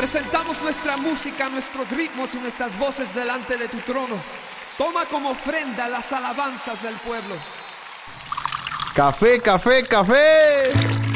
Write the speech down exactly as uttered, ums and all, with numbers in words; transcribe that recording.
Presentamos nuestra música, nuestros ritmos y nuestras voces delante de tu trono. Toma como ofrenda las alabanzas del pueblo. Café, café, café.